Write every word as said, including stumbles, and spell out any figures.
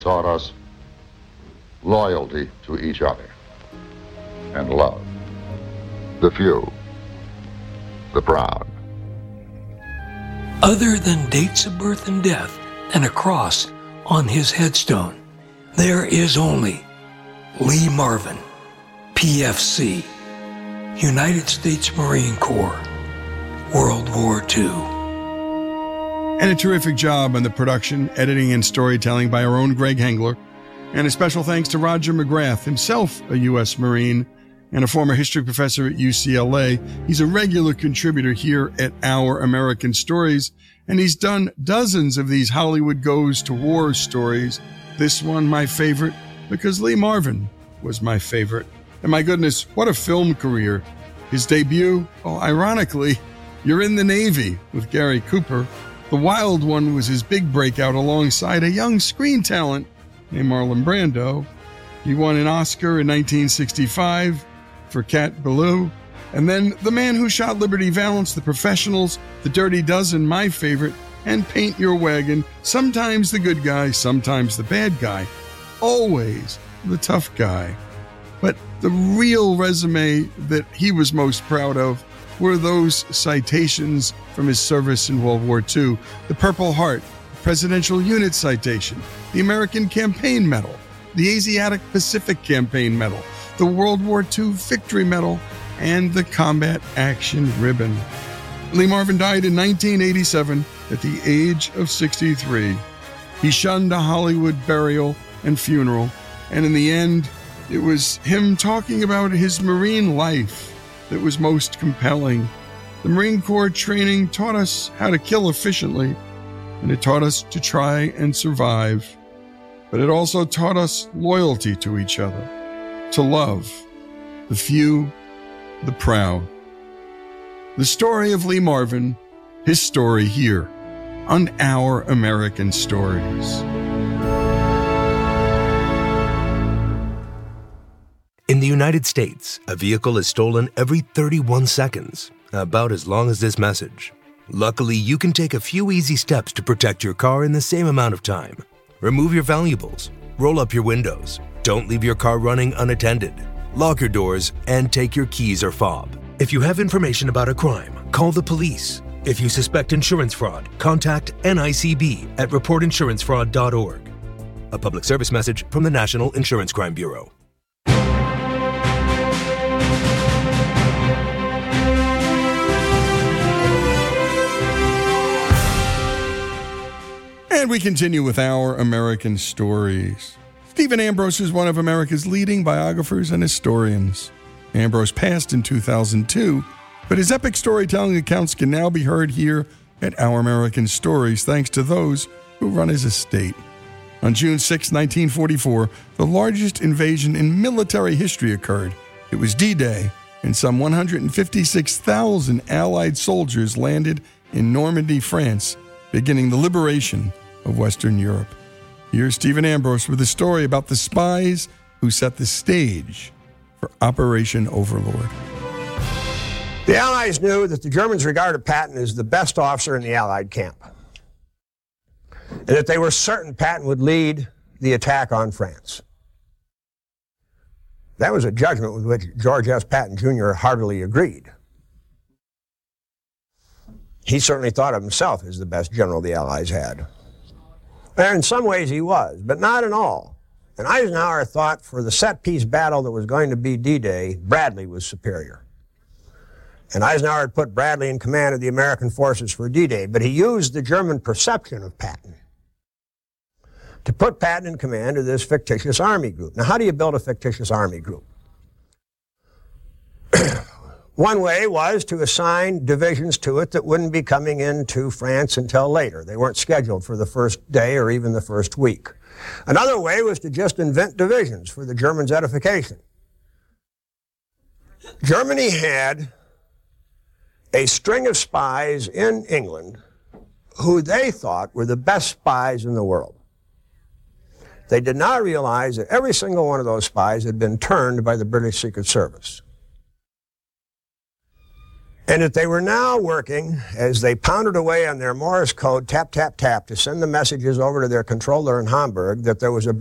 taught us loyalty to each other and love. The few, the proud. Other than dates of birth and death and a cross on his headstone, there is only Lee Marvin, P F C, United States Marine Corps, World War Two. And a terrific job on the production, editing, and storytelling by our own Greg Hengler. And a special thanks to Roger McGrath, himself a U S Marine and a former history professor at U C L A. He's a regular contributor here at Our American Stories, and he's done dozens of these Hollywood Goes to War stories. This one, my favorite, because Lee Marvin was my favorite. And my goodness, what a film career. His debut, oh, ironically, You're in the Navy with Gary Cooper. The Wild One was his big breakout alongside a young screen talent named Marlon Brando. He won an Oscar in nineteen sixty-five for Cat Ballou. And then The Man Who Shot Liberty Valance, The Professionals, The Dirty Dozen, my favorite, and Paint Your Wagon. Sometimes the good guy, sometimes the bad guy. Always the tough guy. But the real resume that he was most proud of were those citations from his service in World War Two. The Purple Heart, the Presidential Unit Citation, the American Campaign Medal, the Asiatic Pacific Campaign Medal, the World War Two Victory Medal, and the Combat Action Ribbon. Lee Marvin died in nineteen eighty-seven at the age of sixty-three. He shunned a Hollywood burial and funeral, and in the end, it was him talking about his Marine life that was most compelling. The Marine Corps training taught us how to kill efficiently, and it taught us to try and survive. But it also taught us loyalty to each other, to love the few, the proud. The story of Lee Marvin, his story here on Our American Stories. In the United States, a vehicle is stolen every thirty-one seconds, about as long as this message. Luckily, you can take a few easy steps to protect your car in the same amount of time. Remove your valuables, roll up your windows, don't leave your car running unattended, lock your doors, and take your keys or fob. If you have information about a crime, call the police. If you suspect insurance fraud, contact N I C B at report insurance fraud dot org. A public service message from the National Insurance Crime Bureau. And we continue with Our American Stories. Stephen Ambrose is one of America's leading biographers and historians. Ambrose passed in two thousand two, but his epic storytelling accounts can now be heard here at Our American Stories thanks to those who run his estate. On June sixth, nineteen forty-four, the largest invasion in military history occurred. It was D-Day, and some one hundred fifty-six thousand Allied soldiers landed in Normandy, France, beginning the liberation of Western Europe. Here's Stephen Ambrose with a story about the spies who set the stage for Operation Overlord. The Allies knew that the Germans regarded Patton as the best officer in the Allied camp, and that they were certain Patton would lead the attack on France. That was a judgment with which George S. Patton Junior heartily agreed. He certainly thought of himself as the best general the Allies had. And in some ways he was, but not in all. And Eisenhower thought for the set-piece battle that was going to be D-Day, Bradley was superior. And Eisenhower had put Bradley in command of the American forces for D-Day, but he used the German perception of Patton to put Patton in command of this fictitious army group. Now, how do you build a fictitious army group? One way was to assign divisions to it that wouldn't be coming into France until later. They weren't scheduled for the first day or even the first week. Another way was to just invent divisions for the Germans' edification. Germany had a string of spies in England who they thought were the best spies in the world. They did not realize that every single one of those spies had been turned by the British Secret Service. And that they were now working, as they pounded away on their Morse code, tap, tap, tap, to send the messages over to their controller in Hamburg, that there was a